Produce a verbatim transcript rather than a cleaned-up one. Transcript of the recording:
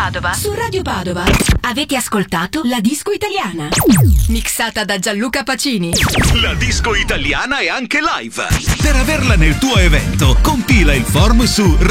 Padova. Su Radio Padova avete ascoltato La Disco Italiana, mixata da Gianluca Pacini. La Disco Italiana è anche live. Per averla nel tuo evento, compila il form su